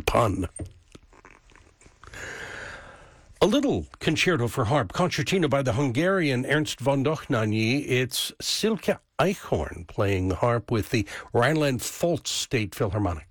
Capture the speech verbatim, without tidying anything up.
pun. A little concerto for harp, concertina by the Hungarian Ernst von Dohnányi. It's Silke Eichhorn playing harp with the Rhineland-Pfalz State Philharmonic.